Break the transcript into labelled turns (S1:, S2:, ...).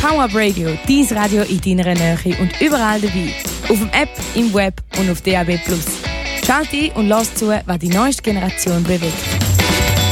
S1: Power Radio, dein Radio in deiner Nähe und überall dabei. Auf dem App, im Web und auf DAB+. Schalt ein und lass zu, was die neueste Generation bewegt.